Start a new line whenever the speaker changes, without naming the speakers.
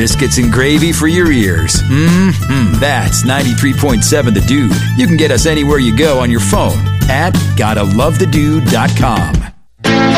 biscuits and gravy for your ears. That's 93.7 The Dude. You can get us anywhere you go on your phone at GottaLoveTheDude.com.